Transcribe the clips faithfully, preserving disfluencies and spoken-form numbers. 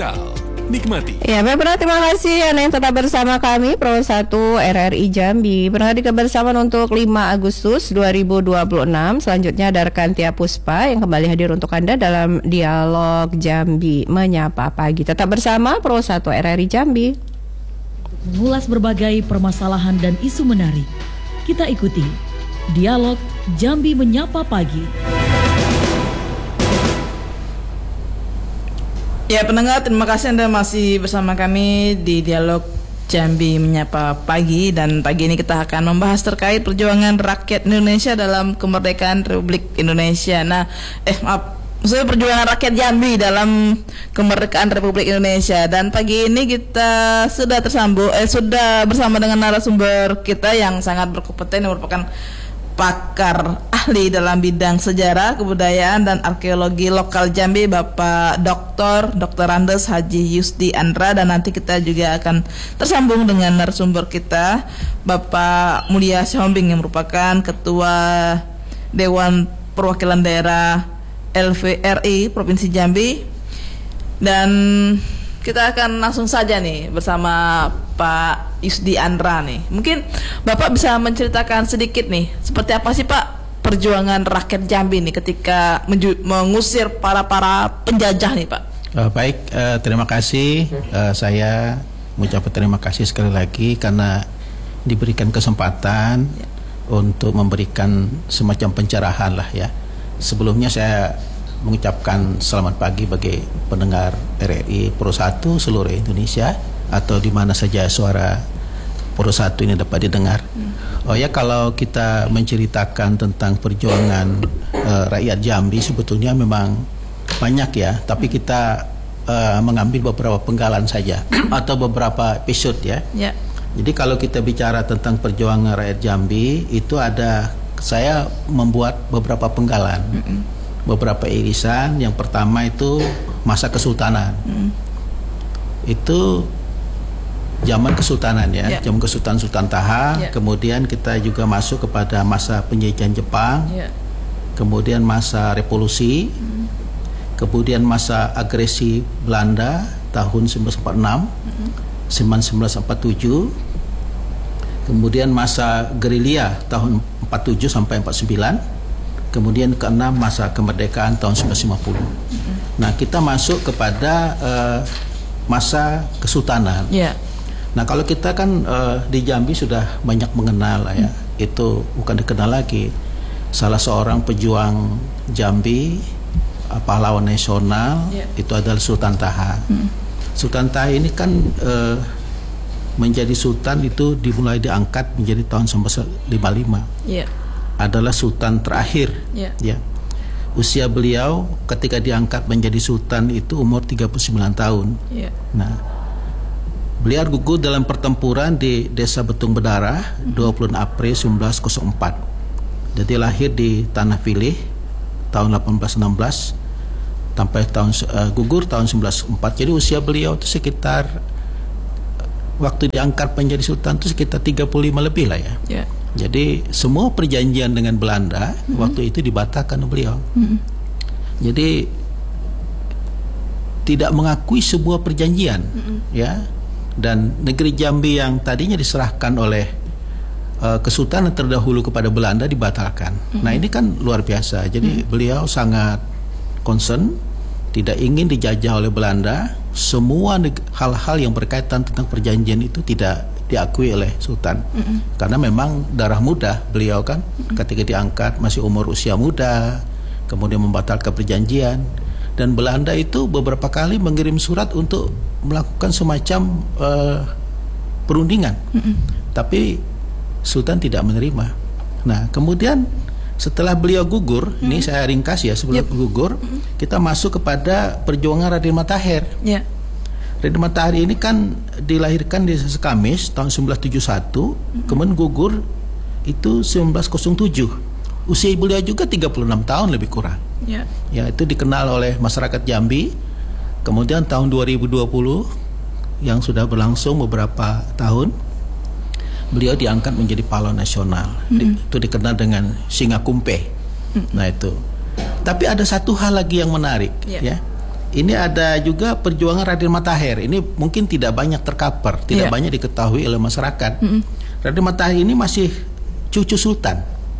digital. Nikmati. Ya, baiklah, terima kasih Anda yang tetap bersama kami Pro satu R R I Jambi. Pendengar di kebersamaan untuk lima Agustus dua ribu dua puluh enam. Selanjutnya ada rekan Tia Puspa yang kembali hadir untuk Anda dalam Dialog Jambi Menyapa Pagi. Tetap bersama Pro satu R R I Jambi. Mengulas berbagai permasalahan dan isu menarik, kita ikuti Dialog Jambi Menyapa Pagi. Ya pendengar, terima kasih Anda masih bersama kami di Dialog Jambi Menyapa Pagi. Dan pagi ini kita akan membahas terkait perjuangan rakyat Indonesia dalam kemerdekaan Republik Indonesia. Nah, eh maaf, maksudnya perjuangan rakyat Jambi dalam kemerdekaan Republik Indonesia. Dan pagi ini kita sudah tersambung, eh sudah bersama dengan narasumber kita yang sangat berkompeten, yang merupakan pakar ahli dalam bidang sejarah, kebudayaan, dan arkeologi lokal Jambi, Bapak Doktor Doktor Andes Haji Yusdi Andra. Dan nanti kita juga akan tersambung dengan narasumber kita, Bapak Mulia Sihombing, yang merupakan Ketua Dewan Perwakilan Daerah L V R I Provinsi Jambi. Dan kita akan langsung saja nih bersama Pak Yusdi Andra nih. Mungkin Bapak bisa menceritakan sedikit nih, seperti apa sih Pak perjuangan rakyat Jambi nih ketika menju- mengusir para-para penjajah nih Pak? Uh, baik, uh, terima kasih. Uh, saya mengucapkan terima kasih sekali lagi karena diberikan kesempatan ya, untuk memberikan semacam pencerahan lah ya. Sebelumnya saya mengucapkan selamat pagi bagi pendengar R R I Pro satu seluruh Indonesia atau di mana saja suara Pro satu ini dapat didengar. Hmm. Oh ya, kalau kita menceritakan tentang perjuangan uh, rakyat Jambi sebetulnya memang banyak ya, tapi kita uh, mengambil beberapa penggalan saja atau beberapa episode ya. Yeah. Jadi kalau kita bicara tentang perjuangan rakyat Jambi itu ada, saya membuat beberapa penggalan. Mm-mm. Beberapa irisan. Yang pertama itu masa kesultanan. Hmm. Itu zaman kesultanan ya, yeah. zaman kesultanan Sultan Taha. Yeah. Kemudian kita juga masuk kepada masa penjajahan Jepang. Yeah. Kemudian masa revolusi. Hmm. Kemudian masa agresi Belanda tahun seribu sembilan ratus empat puluh enam, hmm. seribu sembilan ratus empat puluh tujuh. Kemudian masa gerilya tahun empat puluh tujuh sampai empat puluh sembilan. Kemudian keenam masa kemerdekaan tahun seribu sembilan ratus lima puluh. Mm-hmm. Nah, kita masuk kepada uh, masa kesultanan. Yeah. Nah, kalau kita kan uh, di Jambi sudah banyak mengenal lah ya. Mm. Itu bukan dikenal lagi. Salah seorang pejuang Jambi, uh, pahlawan nasional, yeah, itu adalah Sultan Taha. Mm. Sultan Taha ini kan uh, menjadi sultan itu dimulai diangkat menjadi tahun seribu sembilan ratus lima puluh lima. Yeah. Adalah sultan terakhir. Yeah. Ya. Usia beliau ketika diangkat menjadi sultan itu umur tiga puluh sembilan tahun. Yeah. Nah, beliau gugur dalam pertempuran di Desa Betung Bedara, mm-hmm, dua puluh enam April seribu sembilan ratus empat. Jadi lahir di Tanah Pilih tahun delapan belas enam belas sampai tahun uh, gugur tahun seribu sembilan ratus empat. Jadi usia beliau itu sekitar waktu diangkat menjadi sultan itu sekitar tiga puluh lima lebih lah ya. Yeah. Jadi semua perjanjian dengan Belanda, mm-hmm, waktu itu dibatalkan oleh beliau. Mm-hmm. Jadi tidak mengakui sebuah perjanjian, mm-hmm, ya. Dan negeri Jambi yang tadinya diserahkan oleh uh, kesultanan terdahulu kepada Belanda dibatalkan. Mm-hmm. Nah, ini kan luar biasa. Jadi mm-hmm, beliau sangat concern, tidak ingin dijajah oleh Belanda. Semua neg- hal-hal yang berkaitan tentang perjanjian itu tidak diakui oleh Sultan. Mm-mm. Karena memang darah muda beliau kan, mm-mm, ketika diangkat masih umur usia muda, kemudian membatalkan perjanjian. Dan Belanda itu beberapa kali mengirim surat untuk melakukan semacam uh, perundingan. Mm-mm. Tapi Sultan tidak menerima. Nah, kemudian setelah beliau gugur, mm-hmm, ini saya ringkas ya, sebelum yep. gugur, mm-hmm, kita masuk kepada perjuangan Raden Matahir. Yeah. Raden Matahir ini kan dilahirkan di Desa Kamis tahun seribu sembilan ratus tujuh puluh satu, mm-hmm, kemudian gugur itu seribu sembilan ratus tujuh. Usia beliau juga tiga puluh enam tahun lebih kurang. Yeah. Ya, itu dikenal oleh masyarakat Jambi. Kemudian tahun dua ribu dua puluh yang sudah berlangsung beberapa tahun, beliau diangkat menjadi pahlawan nasional. Mm-hmm. Itu dikenal dengan Singa Kumpe. Mm-hmm. Nah itu. Tapi ada satu hal lagi yang menarik, yeah, ya. ini ada juga perjuangan Raden Matahir. Ini mungkin tidak banyak tercover, tidak Yeah. banyak diketahui oleh masyarakat. Mm-mm. Raden Matahir ini masih cucu sultan.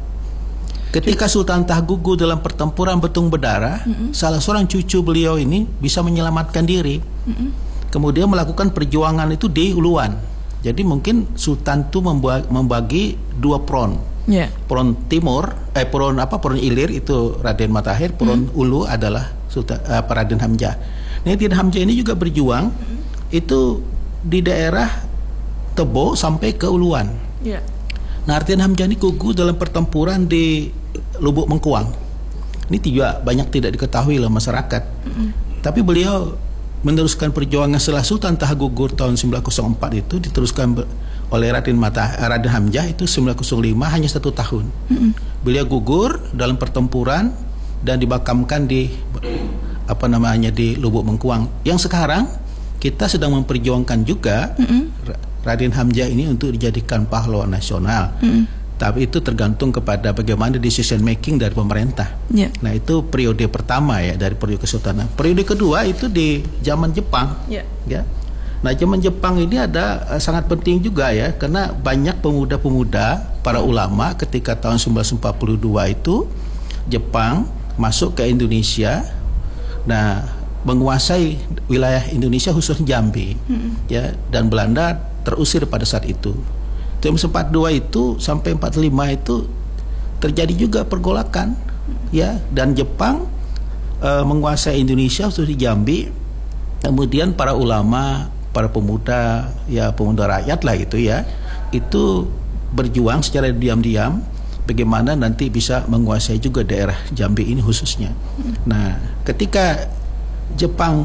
Ketika Sultan Tahgugu dalam pertempuran Betung Bedara, Mm-mm. salah seorang cucu beliau ini bisa menyelamatkan diri. Mm-mm. Kemudian melakukan perjuangan itu di Uluan. Jadi mungkin Sultan itu membagi dua front. Yeah. Front timur, eh front apa? Front ilir itu Raden Matahir, front mm. ulu adalah Sultan uh, Raden Hamzah. Nah, Raden Hamzah ini juga berjuang mm. itu di daerah Tebo sampai ke Uluan. Yeah. Nah, Raden Hamzah ini gugur dalam pertempuran di Lubuk Mengkuang. Ini juga banyak tidak diketahui oleh masyarakat. Mm. Tapi beliau meneruskan perjuangan setelah Sultan Taha gugur tahun sembilan nol empat itu diteruskan oleh Raden Matah Raden Hamzah itu sembilan nol lima, hanya satu tahun. Mm-hmm. Beliau gugur dalam pertempuran dan dimakamkan di apa namanya di Lubuk Mengkuang. Yang sekarang kita sedang memperjuangkan juga mm-hmm. Raden Hamzah ini untuk dijadikan pahlawan nasional. Mm-hmm. Tapi itu tergantung kepada bagaimana decision making dari pemerintah. Yeah. Nah, itu periode pertama ya dari periode kesultanan. Periode kedua itu di zaman Jepang. Yeah. Ya. Nah, zaman Jepang ini ada uh, sangat penting juga ya, karena banyak pemuda-pemuda para ulama ketika tahun seribu sembilan ratus empat puluh dua itu Jepang masuk ke Indonesia. Nah, menguasai wilayah Indonesia khususnya Jambi. Mm-hmm. Ya, dan Belanda terusir pada saat itu. Tahun empat puluh dua itu sampai empat puluh lima itu terjadi juga pergolakan, ya, dan Jepang uh, menguasai Indonesia khusus di Jambi. Kemudian para ulama, para pemuda, ya pemuda rakyat lah itu ya, itu berjuang secara diam-diam bagaimana nanti bisa menguasai juga daerah Jambi ini khususnya. Nah, ketika Jepang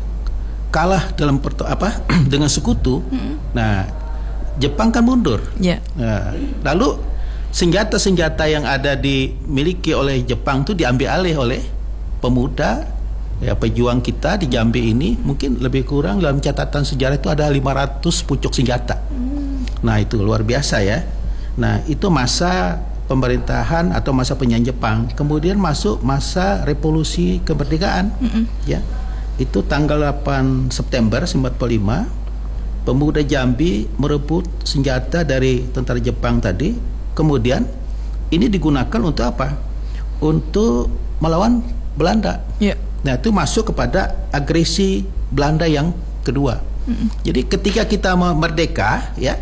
kalah dalam perto apa dengan sekutu, nah Jepang kan mundur. Yeah. Nah, lalu senjata-senjata yang ada dimiliki oleh Jepang itu diambil alih oleh pemuda, ya pejuang kita di Jambi ini. Mungkin lebih kurang dalam catatan sejarah itu ada lima ratus pucuk senjata. Mm. Nah, itu luar biasa ya. Nah, itu masa pemerintahan atau masa penjajahan Jepang. Kemudian masuk masa revolusi kemerdekaan. Mm-mm. Ya. Itu tanggal delapan September seribu sembilan ratus empat puluh lima. Pemuda Jambi merebut senjata dari tentara Jepang tadi. Kemudian ini digunakan untuk apa? Untuk melawan Belanda. Yeah. Nah, itu masuk kepada agresi Belanda yang kedua. Mm-mm. Jadi ketika kita merdeka, ya,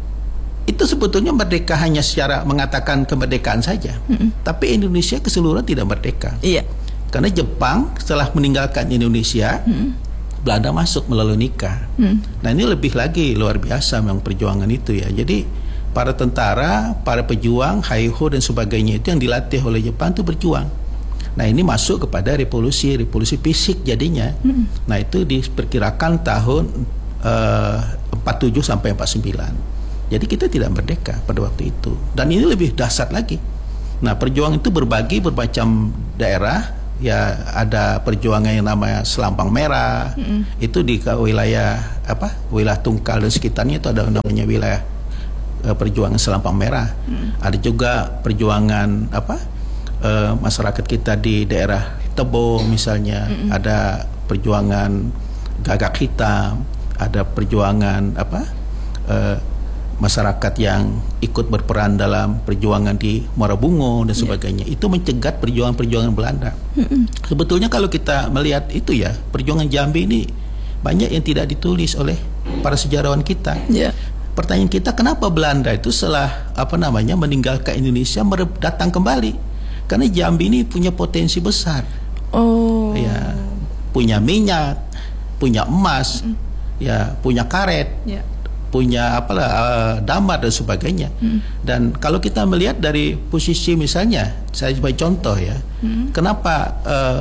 itu sebetulnya merdeka hanya secara mengatakan kemerdekaan saja. Mm-mm. Tapi Indonesia keseluruhan tidak merdeka. Iya. Yeah. Karena Jepang setelah meninggalkan Indonesia, Mm-mm. Belanda masuk melalui nikah. Hmm. Nah, ini lebih lagi luar biasa memang perjuangan itu ya. Jadi para tentara, para pejuang, Haiho dan sebagainya itu yang dilatih oleh Jepang itu berjuang. Nah, ini masuk kepada revolusi, revolusi fisik jadinya. Hmm. Nah, itu diperkirakan tahun uh, empat puluh tujuh sampai empat puluh sembilan. Jadi kita tidak merdeka pada waktu itu. Dan ini lebih dahsyat lagi. Nah, perjuangan itu berbagi bermacam daerah. Ya, ada perjuangan yang namanya Selampang Merah. Mm-hmm. Itu di wilayah apa? Wilayah Tungkal dan sekitarnya itu ada namanya wilayah uh, perjuangan Selampang Merah. Mm-hmm. Ada juga perjuangan apa? Uh, masyarakat kita di daerah Tebo misalnya. Mm-hmm. Ada perjuangan Gagak Hitam, ada perjuangan apa? Uh, masyarakat yang ikut berperan dalam perjuangan di Muara Bungo dan sebagainya. Yeah. Itu mencegat perjuangan-perjuangan Belanda. Mm-hmm. Sebetulnya kalau kita melihat itu ya, perjuangan Jambi ini banyak yang tidak ditulis oleh para sejarawan kita. Yeah. Pertanyaan kita, kenapa Belanda itu setelah apa namanya meninggalkan Indonesia datang kembali? Karena Jambi ini punya potensi besar. Oh. Ya, punya minyak, punya emas, mm-hmm. ya, punya karet. Yeah. Punya apalah uh, damar dan sebagainya. Hmm. Dan kalau kita melihat dari posisi misalnya, saya sebagai contoh ya, hmm. kenapa uh,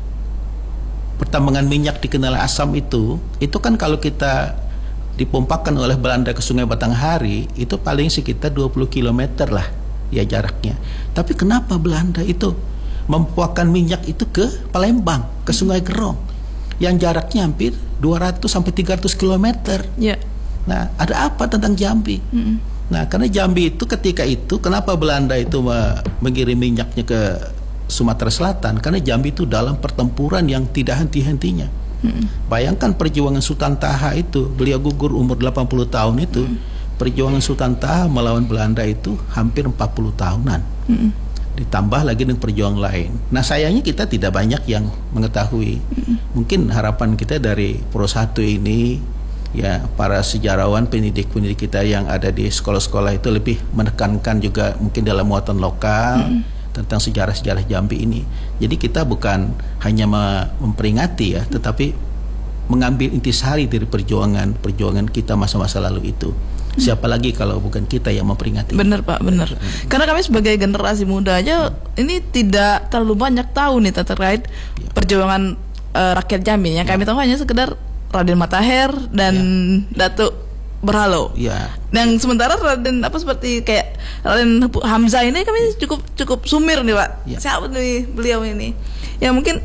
pertambangan minyak di Kenala Asam itu, itu kan kalau kita dipompakan oleh Belanda ke Sungai Batanghari, itu paling sekitar dua puluh kilometer lah ya jaraknya. Tapi kenapa Belanda itu mempompakan minyak itu ke Palembang, ke Sungai Gerong, yang jaraknya hampir dua ratus sampai tiga ratus kilometer. Ya. Nah, ada apa tentang Jambi? Mm-hmm. Nah, karena Jambi itu ketika itu, kenapa Belanda itu mengirim minyaknya ke Sumatera Selatan, karena Jambi itu dalam pertempuran yang tidak henti-hentinya. Hmm. Bayangkan perjuangan Sultan Taha itu, beliau gugur umur delapan puluh tahun itu. Hmm. Perjuangan Sultan Taha melawan Belanda itu hampir empat puluh tahunan. Hmm. Ditambah lagi dengan perjuangan lain. Nah, sayangnya kita tidak banyak yang mengetahui. Hmm. Mungkin harapan kita dari Pro satu ini, ya, para sejarawan, pendidik-pendidik kita yang ada di sekolah-sekolah itu lebih menekankan juga mungkin dalam muatan lokal hmm. tentang sejarah-sejarah Jambi ini. Jadi kita bukan hanya memperingati, ya, tetapi mengambil intisari dari perjuangan perjuangan kita masa-masa lalu itu. Siapa lagi kalau bukan kita yang memperingati? Benar, Pak, benar. Karena kami sebagai generasi muda aja ini tidak terlalu banyak tahu nih terkait ya. perjuangan uh, rakyat Jambi. Yang ya. kami tahu hanya sekedar Raden Matahir dan ya. Datuk Berhalo. Ya. Dan sementara Raden apa seperti kayak Raden Hamzah ini kami cukup cukup sumir nih, Pak. Ya. Siapa nih beliau ini? Ya mungkin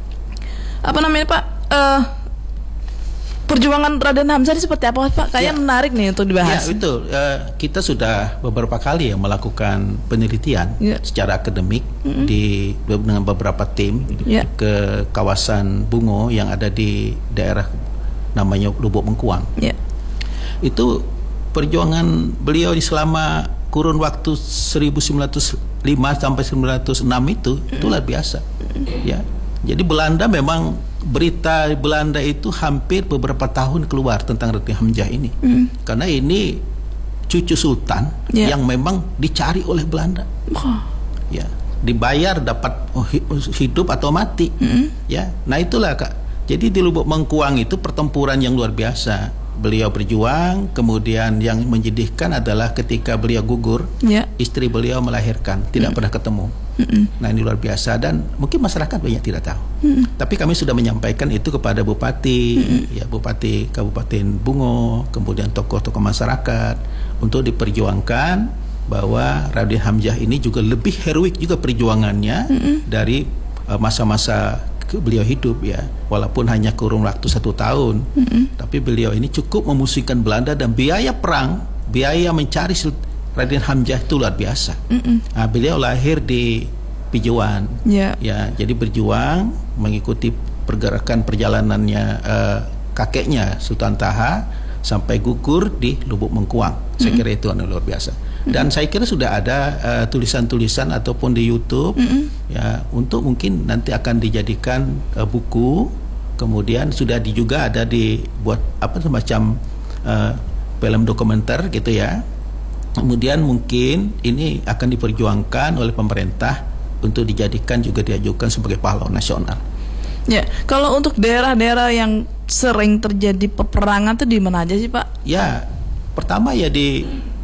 apa namanya, Pak? Uh, Perjuangan Raden Hamzah ini seperti apa, Pak? Kayaknya ya. menarik nih untuk dibahas. Ya, betul. Uh, kita sudah beberapa kali ya melakukan penelitian ya. secara akademik mm-hmm. di dengan beberapa tim ya. ke kawasan Bungo yang ada di daerah namanya Lubuk Mengkuang. Ya. Itu perjuangan beliau di selama kurun waktu seribu sembilan ratus lima sampai seribu sembilan ratus enam itu mm-hmm. itu luar biasa. Mm-hmm. Ya. Jadi Belanda memang berita Belanda itu hampir beberapa tahun keluar tentang Raden Hamzah ini, mm. karena ini cucu sultan yeah. yang memang dicari oleh Belanda, oh. ya, dibayar dapat hidup atau mati, mm. ya. Nah itulah, Kak. Jadi di Lubuk Mengkuang itu pertempuran yang luar biasa. Beliau berjuang, kemudian yang menyedihkan adalah ketika beliau gugur, yeah. istri beliau melahirkan, tidak mm. pernah ketemu. Mm-mm. Nah ini luar biasa dan mungkin masyarakat banyak tidak tahu. Mm-mm. Tapi kami sudah menyampaikan itu kepada Bupati, Mm-mm. ya Bupati Kabupaten Bungo, kemudian tokoh-tokoh masyarakat untuk diperjuangkan bahwa Raden Hamzah ini juga lebih heroik juga perjuangannya Mm-mm. dari uh, masa-masa beliau hidup, ya, walaupun hanya kurun waktu satu tahun, Mm-mm. tapi beliau ini cukup memusingkan Belanda dan biaya perang, biaya mencari Raden Hamzah itu luar biasa. Nah, beliau lahir di Pijuan, yeah. ya, jadi berjuang mengikuti pergerakan perjalanannya uh, kakeknya Sultan Taha sampai gugur di Lubuk Mengkuang. Mm-hmm. Saya kira itu luar biasa. Mm-hmm. Dan saya kira sudah ada uh, tulisan-tulisan ataupun di YouTube, mm-hmm. ya, untuk mungkin nanti akan dijadikan uh, buku. Kemudian sudah di, juga ada dibuat apa semacam uh, film dokumenter gitu, ya. Kemudian mungkin ini akan diperjuangkan oleh pemerintah untuk dijadikan juga diajukan sebagai pahlawan nasional. Ya, kalau untuk daerah-daerah yang sering terjadi peperangan itu di mana aja sih, Pak? Ya, pertama ya di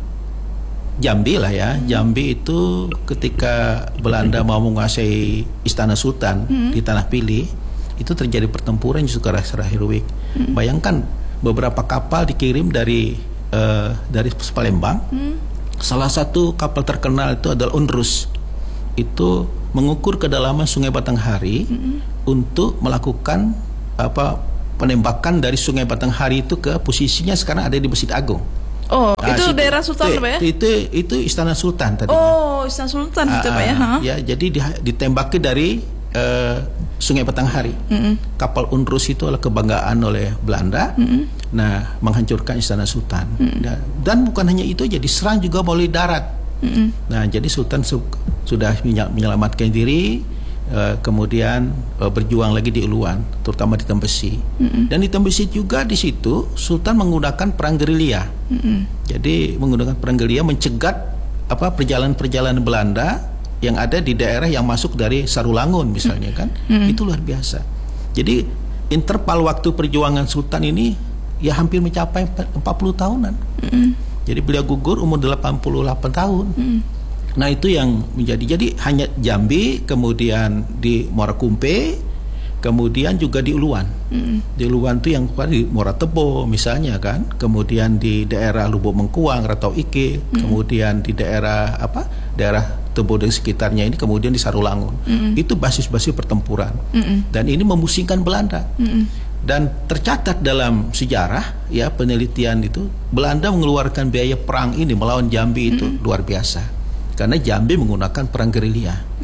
Jambi lah, ya. Jambi itu ketika Belanda mau menguasai Istana Sultan hmm. di Tanah Pilih, itu terjadi pertempuran juga secara heroik. Hmm. Bayangkan beberapa kapal dikirim dari Uh, dari Palembang, hmm. salah satu kapal terkenal itu adalah Onrus. Itu mengukur kedalaman Sungai Batanghari hmm. untuk melakukan apa penembakan dari Sungai Batanghari itu ke posisinya sekarang ada di Masjid Agung. Oh, nah, itu situ, daerah Sultan, itu, Pak, ya? Itu itu Istana Sultan tadi. Oh, Istana Sultan itu, Pak, ya? Uh, ya, jadi di, ditembaki dari uh, Sungai Batanghari. Mm-hmm. Kapal Onrus itu adalah kebanggaan oleh Belanda. Mm-hmm. Nah, menghancurkan Istana Sultan. Mm-hmm. Dan, dan bukan hanya itu aja, diserang juga melalui darat. Mm-hmm. Nah, jadi Sultan su- sudah menyelamatkan diri, uh, kemudian uh, berjuang lagi di Uluan, terutama di Tembesi. Mm-hmm. Dan di Tembesi juga di situ Sultan menggunakan perang gerilya. Mm-hmm. Jadi menggunakan perang gerilya mencegat apa perjalanan-perjalanan Belanda yang ada di daerah yang masuk dari Sarulangun misalnya, kan, hmm. itu luar biasa. Jadi interval waktu perjuangan Sultan ini ya hampir mencapai empat puluh tahunan. Hmm. Jadi beliau gugur umur delapan puluh delapan tahun. Hmm. Nah itu yang menjadi, jadi hanya Jambi, kemudian di Muara Kumpe, kemudian juga di Uluan. Hmm. Di Uluan itu yang di Muara Tebo misalnya, kan, kemudian di daerah Lubuk Mengkuang, Ratau Ike, hmm. kemudian di daerah apa? Daerah Tebo dan sekitarnya ini, kemudian di Sarulangun. Mm-hmm. Itu basis-basis pertempuran. Mm-hmm. Dan ini memusingkan Belanda. Mm-hmm. Dan tercatat dalam sejarah, ya, penelitian itu, Belanda mengeluarkan biaya perang ini melawan Jambi itu mm-hmm. luar biasa. Karena Jambi menggunakan perang gerilya.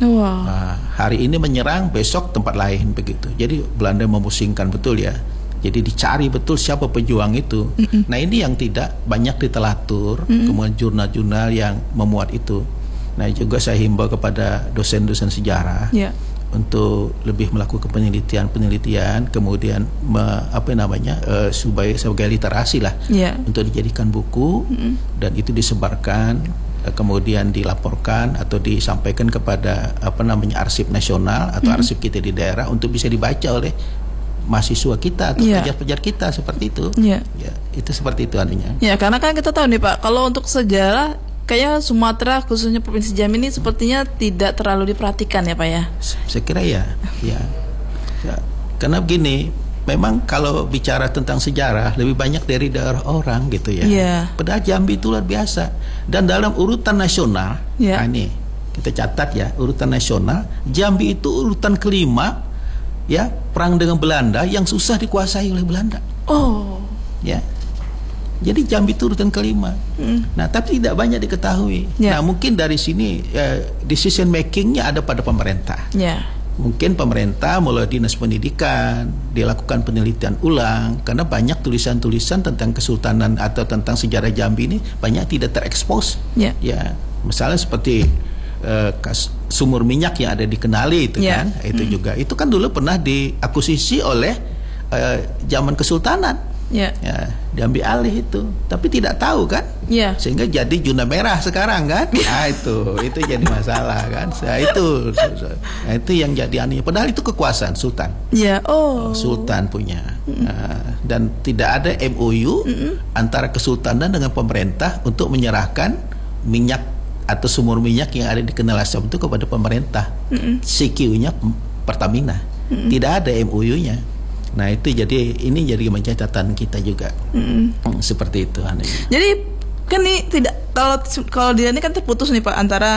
Wow. Nah, hari ini menyerang, besok tempat lain begitu. Jadi Belanda memusingkan betul ya. Jadi dicari betul siapa pejuang itu. Mm-mm. Nah ini yang tidak banyak ditelatur, Mm-mm. kemudian jurnal-jurnal yang memuat itu. Nah juga saya himbau kepada dosen-dosen sejarah yeah. untuk lebih melakukan penelitian-penelitian, kemudian me, apa namanya uh, supaya sebagai literasi lah, yeah. untuk dijadikan buku. Mm-mm. Dan itu disebarkan, uh, kemudian dilaporkan atau disampaikan kepada apa namanya arsip nasional atau Mm-mm. arsip kita di daerah untuk bisa dibaca oleh mahasiswa kita atau yeah. pelajar-pelajar kita seperti itu. Yeah. Ya, itu seperti itu artinya. Ya, karena kan kita tahu nih Pak, kalau untuk sejarah kayaknya Sumatera khususnya Provinsi Jambi ini sepertinya tidak terlalu diperhatikan ya Pak ya. Saya kira ya. Ya. Ya. Karena begini, memang kalau bicara tentang sejarah lebih banyak dari daerah orang gitu ya. Yeah. Padahal Jambi itu luar biasa. Dan dalam urutan nasional, yeah. nah ini kita catat ya, urutan nasional, Jambi itu urutan kelima. Ya, perang dengan Belanda yang susah dikuasai oleh Belanda. Oh, ya. Jadi Jambi itu urutan kelima. Mm. Nah, tapi tidak banyak diketahui. Yeah. Nah, mungkin dari sini eh, decision makingnya ada pada pemerintah. Yeah. Mungkin pemerintah melalui dinas pendidikan dilakukan penelitian ulang karena banyak tulisan-tulisan tentang kesultanan atau tentang sejarah Jambi ini banyak tidak terekspos. Yeah. Ya, misalnya seperti Uh, kas, sumur minyak yang ada di Kenali itu yeah. kan itu mm. juga itu kan dulu pernah diakuisisi oleh uh, zaman Kesultanan yeah. ya, diambil alih itu tapi tidak tahu kan yeah. sehingga jadi zona merah sekarang kan nah itu itu jadi masalah kan nah, itu nah, itu yang jadi anehnya padahal itu kekuasaan Sultan yeah. oh. Sultan punya mm. nah, dan tidak ada M O U mm-mm. antara Kesultanan dengan pemerintah untuk menyerahkan minyak atau sumur minyak yang ada di Kenalasem itu kepada pemerintah. Mm-mm. C Q-nya Pertamina. Mm-mm. Tidak ada M O U-nya. Nah, itu jadi ini jadi catatan kita juga. Mm-mm. Seperti itu anehnya. Jadi kan ini tidak kalau kalau dia ini kan terputus nih Pak antara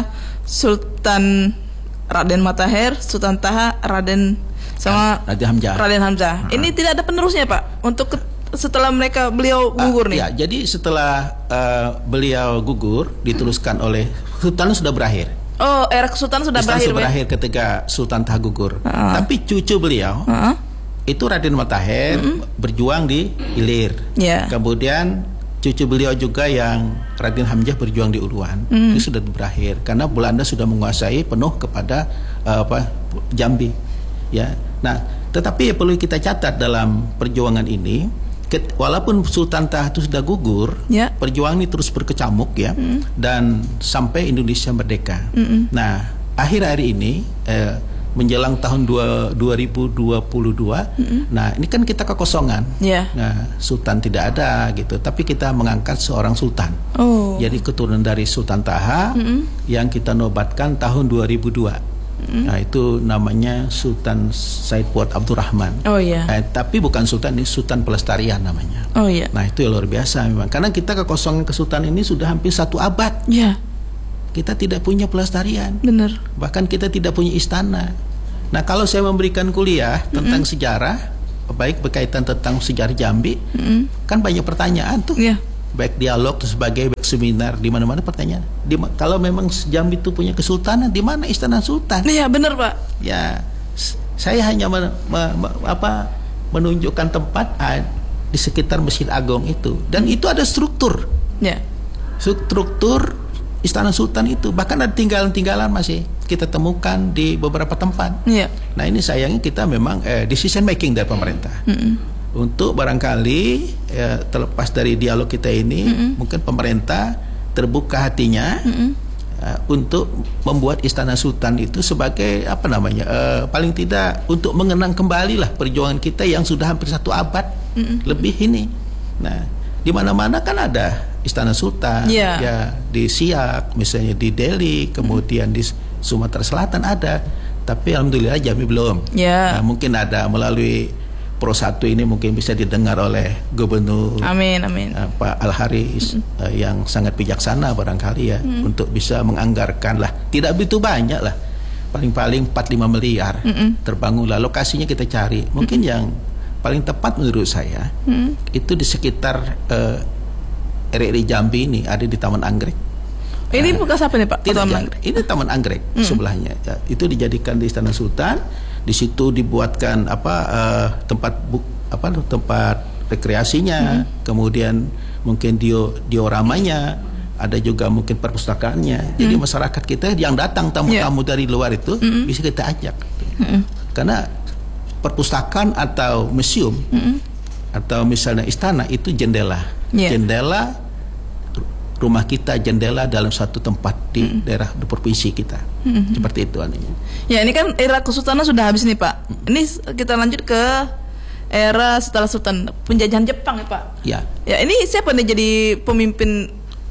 Sultan Raden Matahir, Sultan Taha, Raden sama Raden Hamzah. Raden Hamzah. Uh-huh. Ini tidak ada penerusnya Pak untuk ke, setelah mereka beliau gugur uh, nih. Ya, jadi setelah uh, beliau gugur diteruskan oleh Sultan sudah berakhir. Oh, era Sultan sudah Sultan berakhir. Sudah berakhir ketika Sultan Taha gugur. Uh-huh. Tapi cucu beliau uh-huh. itu Raden Matahir uh-huh. berjuang di Ilir. Yeah. Kemudian cucu beliau juga yang Raden Hamzah berjuang di Uluan. Uh-huh. Itu sudah berakhir karena Belanda sudah menguasai penuh kepada uh, apa Jambi. Ya. Nah, tetapi perlu kita catat dalam perjuangan ini walaupun Sultan Taha itu sudah gugur, yeah. perjuangan ini terus berkecamuk ya, mm. dan sampai Indonesia merdeka. Mm-mm. Nah, akhir-akhir ini eh, menjelang tahun dua ribu dua puluh dua, mm-mm. nah ini kan kita kekosongan. Yeah. Nah, Sultan tidak ada gitu, tapi kita mengangkat seorang Sultan. Oh. Jadi keturunan dari Sultan Taha mm-mm. yang kita nobatkan tahun dua ribu dua. Mm. Nah, itu namanya Sultan Said Fuad Abdurrahman. Oh iya. Eh, tapi bukan Sultan, ini Sultan Pelestarian namanya. Oh iya. Nah, itu yang luar biasa memang. Karena kita kekosongan kesultanan ini sudah hampir satu abad. Iya. Kita tidak punya pelestarian. Benar. Bahkan kita tidak punya istana. Nah, kalau saya memberikan kuliah tentang mm-hmm. sejarah, baik berkaitan tentang sejarah Jambi, mm-hmm. kan banyak pertanyaan tuh. Iya. Baik dialog sebagai baik seminar di mana-mana pertanyaan. Di, kalau memang Jambi itu punya kesultanan, di mana istana sultan? Iya benar Pak. Ya, saya hanya men, me, me, apa, menunjukkan tempat ah, di sekitar Masjid Agung itu, dan hmm. itu ada struktur. Ya. Struktur istana sultan itu bahkan ada tinggalan-tinggalan masih kita temukan di beberapa tempat. Ya. Nah ini sayangnya kita memang eh, decision making dari pemerintah. Hmm. Untuk barangkali ya, terlepas dari dialog kita ini, mm-hmm. mungkin pemerintah terbuka hatinya mm-hmm. uh, untuk membuat Istana Sultan itu sebagai apa namanya, uh, paling tidak untuk mengenang kembali lah perjuangan kita yang sudah hampir satu abad mm-hmm. lebih ini. Nah, di mana-mana kan ada Istana Sultan, yeah. ya di Siak, misalnya di Delhi, kemudian mm-hmm. di Sumatera Selatan ada, tapi alhamdulillah Jambi belum. Yeah. Nah, mungkin ada melalui Pro satu ini mungkin bisa didengar oleh Gubernur amin, amin. Uh, Pak Al-Haris mm-hmm. uh, yang sangat bijaksana barangkali ya mm-hmm. untuk bisa menganggarkan lah, tidak begitu banyak lah, paling-paling empat lima miliar mm-hmm. terbangunlah, lokasinya kita cari mungkin mm-hmm. yang paling tepat menurut saya mm-hmm. itu di sekitar uh, R R I Jambi ini ada di Taman Anggrek. Ini Nah, bekas apa nih Pak? Tidak, Taman ya, Anggrek. ini Taman Anggrek sebelahnya. Ya, itu dijadikan di Istana Sultan. Di situ dibuatkan apa uh, tempat bu, apa tempat rekreasinya, kemudian mungkin dio dioramanya, ada juga mungkin perpustakaannya. Jadi masyarakat kita yang datang tamu-tamu dari luar itu bisa kita ajak. Karena perpustakaan atau museum atau misalnya istana itu jendela, Yeah. jendela rumah kita, jendela dalam satu tempat di mm. daerah di provinsi kita. Mm-hmm. Seperti itu anehnya. Ya, ini kan era kesultanan sudah habis nih Pak. Ini kita lanjut ke era setelah sultan, penjajahan Jepang ya Pak. Ya. Ya, ini siapa nih jadi pemimpin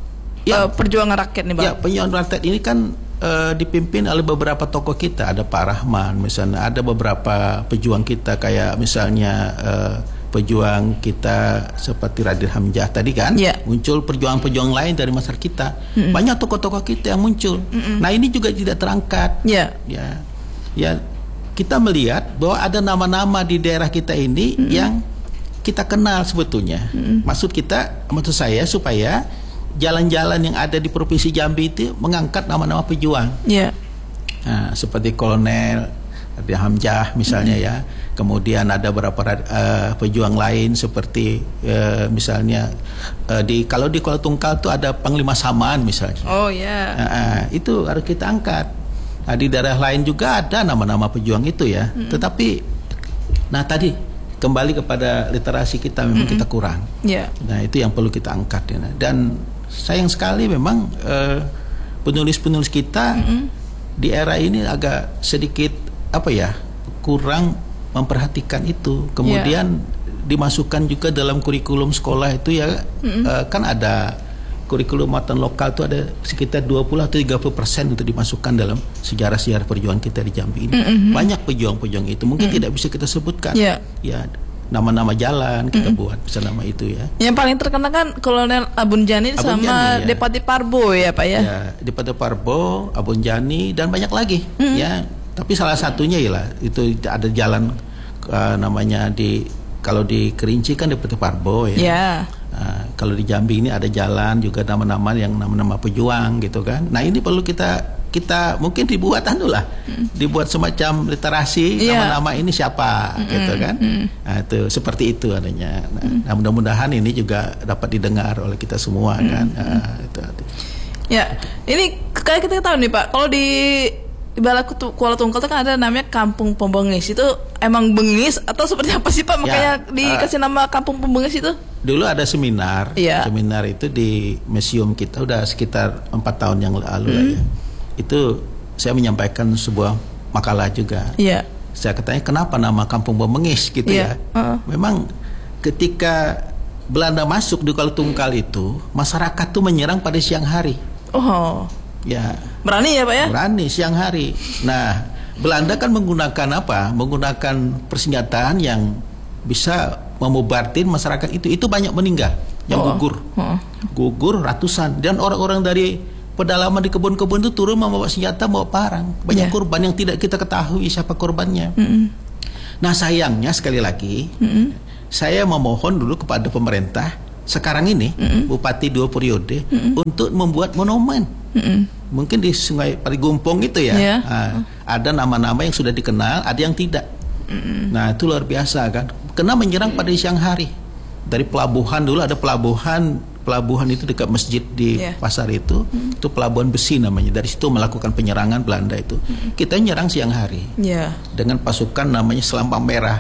Ya. uh, perjuangan rakyat nih Pak? Ya, perjuangan rakyat ini kan uh, dipimpin oleh beberapa tokoh kita. Ada Pak Rahman misalnya, ada beberapa pejuang kita kayak misalnya uh, pejuang kita seperti Raden Hamzah tadi kan, yeah. muncul perjuangan-perjuangan lain dari masyarakat kita. Mm-mm. Banyak tokoh-tokoh kita yang muncul. Mm-mm. Nah ini juga tidak terangkat. Yeah. Ya, ya kita melihat bahwa ada nama-nama di daerah kita ini Mm-mm. yang kita kenal sebetulnya. Mm-mm. Maksud kita, maksud saya supaya jalan-jalan yang ada di provinsi Jambi itu mengangkat nama-nama pejuang. Yeah. Nah, seperti Kolonel Raden Hamzah misalnya mm-hmm. ya. Kemudian ada beberapa uh, pejuang lain seperti uh, misalnya uh, di kalau di Kuala Tungkal itu ada Panglima Saman misalnya. Oh ya. Yeah. Uh, uh, itu harus kita angkat. Nah, di daerah lain juga ada nama-nama pejuang itu ya. Mm-hmm. Tetapi nah tadi kembali kepada literasi kita memang mm-hmm. kita kurang. Yeah. Nah, itu yang perlu kita angkat ya. Dan sayang sekali memang uh, penulis-penulis kita mm-hmm. di era ini agak sedikit apa ya, kurang memperhatikan itu. Kemudian yeah. dimasukkan juga dalam kurikulum sekolah itu ya. Mm-hmm. uh, kan ada kurikulum muatan lokal itu ada sekitar dua puluh atau tiga puluh persen untuk dimasukkan dalam sejarah-sejarah perjuangan kita di Jambi ini. Mm-hmm. Banyak pejuang-pejuang itu mungkin mm-hmm. tidak bisa kita sebutkan. Yeah. Ya, nama-nama jalan kita mm-hmm. buat bisa nama itu ya. Yang paling terkenal kan Kolonel Abun Jani Abun sama Jani, ya. Depati Parbo ya Pak ya. Ya, Depati Parbo, Abun Jani dan banyak lagi mm-hmm. ya. Tapi salah satunya ialah itu ada jalan uh, namanya di kalau di Kerinci kan Depati Parbo ya. Yeah. Uh, kalau di Jambi ini ada jalan juga nama-nama yang nama-nama pejuang gitu kan. Nah ini perlu kita kita mungkin dibuat anu lah, mm. dibuat semacam literasi yeah. nama-nama ini siapa mm-hmm. gitu kan. Mm. Nah, itu seperti itu adanya. Nah, mm. nah mudah-mudahan ini juga dapat didengar oleh kita semua mm. kan. Nah, itu. Ya, ini kayak kita tahu nih Pak, kalau di di Balai Kuala Tungkal itu kan ada namanya Kampung Pembengis. Itu emang bengis atau seperti apa sih Pak? Makanya ya, dikasih uh, nama Kampung Pembengis itu? Dulu ada seminar, ya. seminar itu di museum kita udah sekitar empat tahun yang lalu hmm. lah ya. Itu saya menyampaikan sebuah makalah juga. Ya. Saya katanya kenapa nama Kampung Pembengis gitu ya? ya. Uh. Memang ketika Belanda masuk di Kuala Tungkal itu, masyarakat tuh menyerang pada siang hari. Oh. Ya. Berani ya Pak ya? Berani siang hari. Nah, Belanda kan menggunakan apa? Menggunakan persenjataan yang bisa memubarkan masyarakat itu. Itu banyak meninggal, yang oh. gugur. Oh. Gugur ratusan. Dan orang-orang dari pedalaman di kebun-kebun itu turun membawa senjata, membawa parang. Banyak yeah. korban yang tidak kita ketahui siapa korbannya. Mm-mm. Nah, sayangnya sekali lagi, Mm-mm. saya memohon dulu kepada pemerintah sekarang ini, Mm-mm. Bupati dua periode, Mm-mm. untuk membuat monumen. Mm-mm. Mungkin di Sungai Parigumpong itu ya, yeah. nah, ada nama-nama yang sudah dikenal, ada yang tidak. Mm-mm. Nah itu luar biasa kan, kena menyerang pada siang hari. Dari pelabuhan dulu ada pelabuhan, pelabuhan itu dekat masjid di yeah. pasar itu, mm. itu pelabuhan besi namanya. Dari situ melakukan penyerangan Belanda itu. Mm. Kita nyerang siang hari yeah. dengan pasukan namanya Selampang Merah.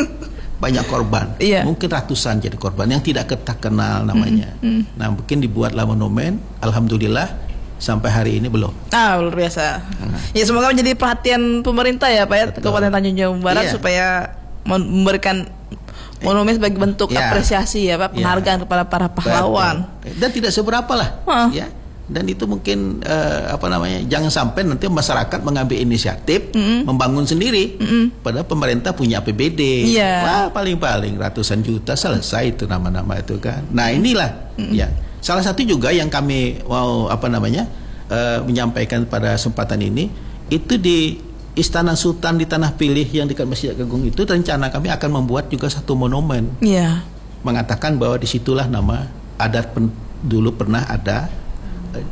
Banyak korban, yeah. mungkin ratusan jadi korban yang tidak kita kenal namanya. Mm. Mm. Nah mungkin dibuatlah monumen, alhamdulillah. Sampai hari ini belum. Ah, luar biasa. Hmm. Ya semoga menjadi perhatian pemerintah ya Pak ya, Kabupaten Tanjung Jabung Barat, yeah. supaya memberikan monumen sebagai bentuk yeah. apresiasi ya Pak, penghargaan yeah. kepada para pahlawan. Betul. Dan tidak seberapa lah, huh. ya. Dan itu mungkin uh, apa namanya? Jangan sampai nanti masyarakat mengambil inisiatif mm-hmm. membangun sendiri. Mm-hmm. Padahal pemerintah punya A P B D. Yeah. Wah, paling-paling ratusan juta selesai itu nama-nama itu kan. Nah, inilah mm-hmm. ya. Salah satu juga yang kami mau apa namanya uh, menyampaikan pada kesempatan ini itu di Istana Sultan di Tanah Pilih yang dekat Masjid Agung itu rencana kami akan membuat juga satu monumen. Yeah. Mengatakan bahwa disitulah nama adat pen, dulu pernah ada uh,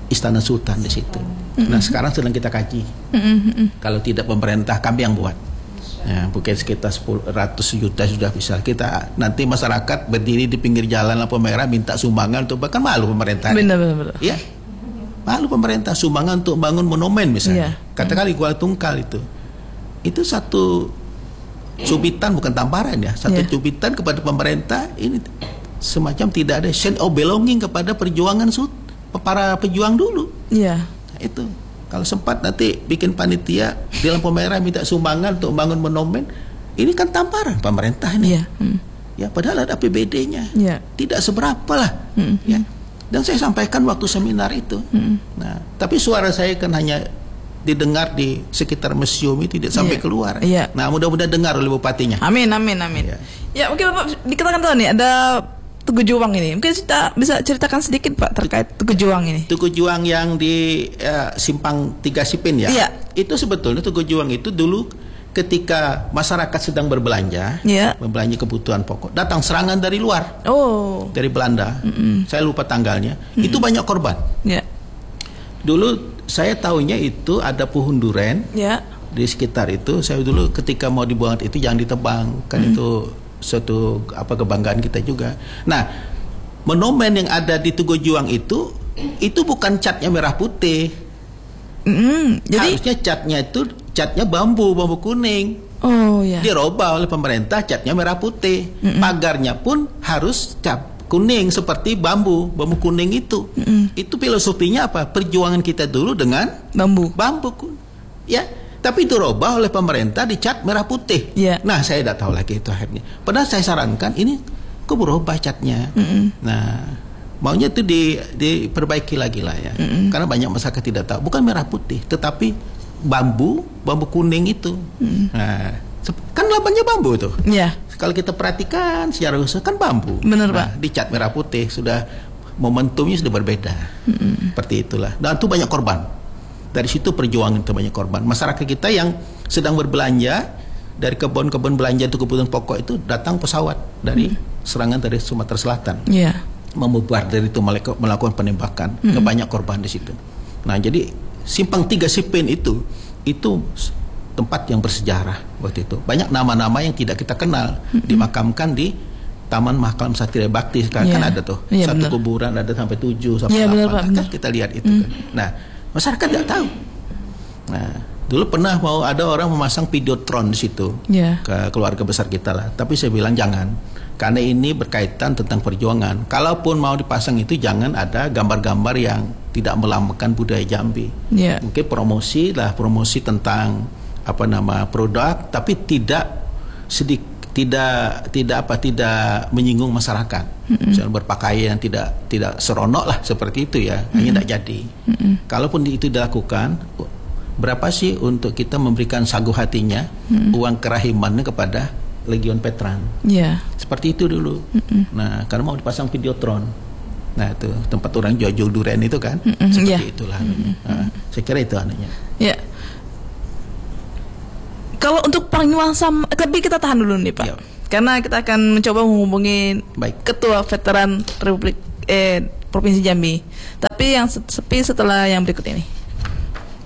Istana Sultan di situ. Mm-hmm. Nah sekarang sedang kita kaji. Mm-hmm. Kalau tidak pemerintah, kami yang buat. Ya, mungkin sekitar sepuluh ratus juta sudah bisa. Kita nanti masyarakat berdiri di pinggir jalan lampu merah minta sumbangan untuk, bahkan malu pemerintah. Benar-benar. Ya, malu pemerintah sumbangan untuk bangun monumen misalnya. Yeah. Katakan Kuala Tungkal itu, itu satu cubitan, bukan tamparan ya, satu yeah. cubitan kepada pemerintah. Ini semacam tidak ada sense of belonging kepada perjuangan sud, para pejuang dulu. Iya. Yeah. Nah, itu. Kalau sempat nanti bikin panitia di lampu merah minta sumbangan untuk bangun monumen, ini kan tamparan pemerintah ini. Yeah. Hmm. Ya, padahal ada A P B D-nya. Yeah. Tidak seberapa lah. Hmm. Ya. Dan saya sampaikan waktu seminar itu. Hmm. Nah, tapi suara saya kan hanya didengar di sekitar museum itu, tidak sampai yeah. keluar. Yeah. Nah, mudah-mudahan dengar oleh bupatinya. Amin, amin, amin. Ya, ya mungkin Bapak dikatakan tahu nih ada Tugu Juang ini. Mungkin kita bisa ceritakan sedikit Pak terkait Tugu Juang ini. Tugu Juang yang di uh, Simpang Tiga Sipin ya. Iya. Itu sebetulnya Tugu Juang itu dulu ketika masyarakat sedang berbelanja, iya. membelanja kebutuhan pokok, datang serangan dari luar. Oh. Dari Belanda. Mm-mm. Saya lupa tanggalnya. Mm-mm. Itu banyak korban. Iya. Dulu saya tahunya itu ada pohon duren. Iya. Di sekitar itu. Saya dulu ketika mau dibuang itu jangan ditebang, kan mm. itu suatu apa kebanggaan kita juga. Nah, monumen yang ada di Tugu Juang itu itu bukan catnya merah putih. Mm, jadi harusnya catnya itu catnya bambu, bambu kuning. Oh ya. Dirubah oleh pemerintah catnya merah putih. Mm-mm. Pagarnya pun harus cat kuning seperti bambu, bambu kuning itu. Mm-mm. Itu filosofinya apa? Perjuangan kita dulu dengan bambu. Bambu kun. Ya. Tapi itu dirubah oleh pemerintah dicat merah putih. Yeah. Nah, saya tidak tahu lagi itu akhirnya. Padahal saya sarankan ini kok berubah catnya. Mm-mm. Nah, maunya itu di, diperbaiki lagi lah ya. Mm-mm. Karena banyak masyarakat tidak tahu. Bukan merah putih, tetapi bambu, bambu kuning itu. Mm. Nah, kan labannya bambu itu. Yeah. Kalau kita perhatikan secara khusus kan bambu. Benar, nah, Pak. Dicat merah putih sudah momentumnya sudah berbeda. Mm-mm. Seperti itulah. Dan itu banyak korban. Dari situ perjuangan itu banyak korban. Masyarakat kita yang sedang berbelanja dari kebun-kebun belanja untuk kebutuhan pokok itu datang pesawat dari hmm. serangan dari Sumatera Selatan. Yeah. Membubar dari itu melakukan penembakan. Hmm. Banyak korban di situ. Nah, jadi Simpang Tiga Sipin itu itu tempat yang bersejarah waktu itu. Banyak nama-nama yang tidak kita kenal hmm. dimakamkan di Taman Makam Satria Bakti. Sekarang yeah. kan ada tuh yeah, satu bener. Kuburan ada sampai tujuh sampai yeah, delapan. Bener, kan kita lihat itu hmm. kan. Nah, masyarakat tidak tahu. Nah, dulu pernah mau ada orang memasang videotron di situ yeah. ke keluarga besar kita lah. Tapi saya bilang jangan, karena ini berkaitan tentang perjuangan. Kalaupun mau dipasang itu jangan ada gambar-gambar yang tidak melambangkan budaya Jambi. Yeah. Mungkin promosi lah, promosi tentang apa nama produk, tapi tidak sedikit tidak tidak apa tidak menyinggung masyarakat. Mm-hmm. Misalnya berpakaian tidak tidak seronok lah seperti itu ya, mm-hmm. hanya tidak jadi. Mm-hmm. Kalaupun itu dilakukan, berapa sih untuk kita memberikan sagu hatinya, mm-hmm. uang kerahimannya kepada Legion Veteran? Yeah. Seperti itu dulu. Mm-hmm. Nah, karena mau dipasang videotron. Nah, itu tempat orang jual-jual durian itu kan, mm-hmm. seperti yeah. itulah. Mm-hmm. Nah, saya kira itu anunya. Ya. Yeah. Kalau untuk Panglima Sam, tapi kita tahan dulu nih Pak, ya. Karena kita akan mencoba menghubungi Baik. Ketua Veteran Republik eh, Provinsi Jambi. Tapi yang sepi setelah yang berikut ini.